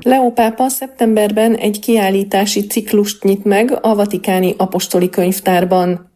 Leó pápa szeptemberben egy kiállítási ciklust nyit meg a Vatikáni Apostoli Könyvtárban.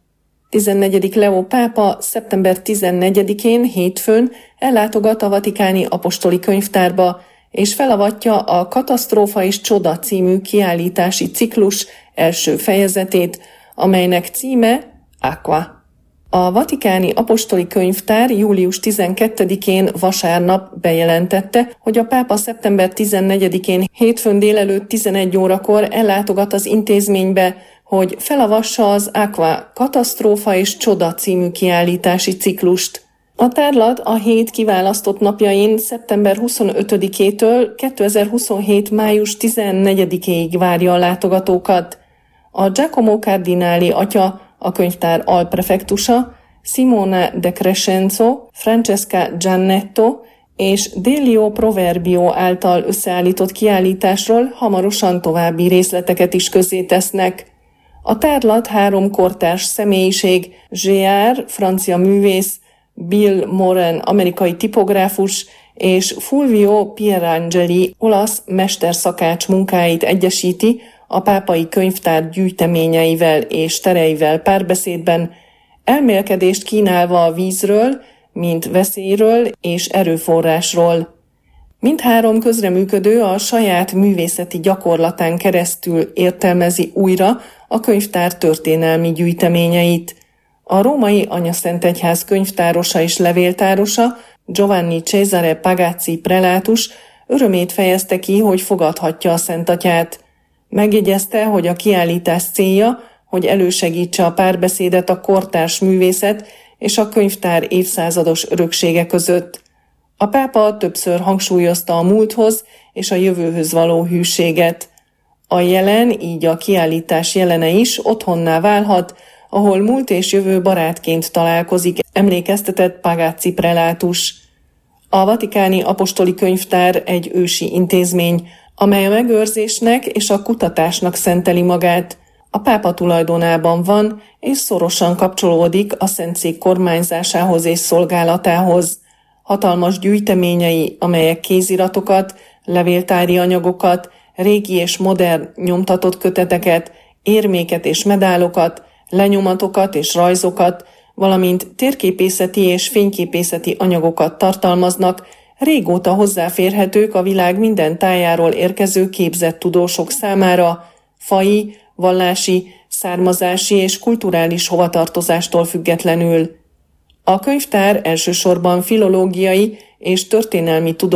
14. Leó pápa szeptember 14-én hétfőn ellátogat a Vatikáni Apostoli Könyvtárba, és felavatja a Katasztrófa és Csoda című kiállítási ciklus első fejezetét, amelynek címe Aqua. A Vatikáni Apostoli Könyvtár július 12-én vasárnap bejelentette, hogy a pápa szeptember 14-én hétfőn délelőtt 11 órakor ellátogat az intézménybe, hogy felavassa az Aqua Katasztrófa és Csoda című kiállítási ciklust. A tárlat a hét kiválasztott napjain szeptember 25-től 2027. május 14-ig várja a látogatókat. A Giacomo Cardinali atya, a könyvtár alprefektusa, Simona De Crescenzo, Francesca Giannetto és Delio Proverbio által összeállított kiállításról hamarosan további részleteket is közzétesznek. A tárlat 3 kortárs személyiség, J.R., francia művész, Bill Moran, amerikai tipográfus, és Fulvio Pierangeli, olasz mesterszakács munkáit egyesíti a pápai könyvtár gyűjteményeivel és tereivel párbeszédben, elmélkedést kínálva a vízről, mint veszélyről és erőforrásról. Mindhárom közreműködő a saját művészeti gyakorlatán keresztül értelmezi újra a könyvtár történelmi gyűjteményeit. A római Anyaszentegyház könyvtárosa és levéltárosa, Giovanni Cesare Pagazzi prelátus örömét fejezte ki, hogy fogadhatja a Szentatyát. Megjegyezte, hogy a kiállítás célja, hogy elősegítse a párbeszédet a kortárs művészet és a könyvtár évszázados öröksége között. A pápa többször hangsúlyozta a múlthoz és a jövőhöz való hűséget. A jelen, így a kiállítás jelene is otthonná válhat, ahol múlt és jövő barátként találkozik, emlékeztetett Pagazzi prelátus. A Vatikáni Apostoli Könyvtár egy ősi intézmény, amely a megőrzésnek és a kutatásnak szenteli magát. A pápa tulajdonában van, és szorosan kapcsolódik a Szentszék kormányzásához és szolgálatához. Hatalmas gyűjteményei, amelyek kéziratokat, levéltári anyagokat, régi és modern nyomtatott köteteket, érméket és medálokat, lenyomatokat és rajzokat, valamint térképészeti és fényképészeti anyagokat tartalmaznak, régóta hozzáférhetők a világ minden tájáról érkező képzett tudósok számára, faji, vallási, származási és kulturális hovatartozástól függetlenül. A könyvtár elsősorban filológiai és történelmi tudományos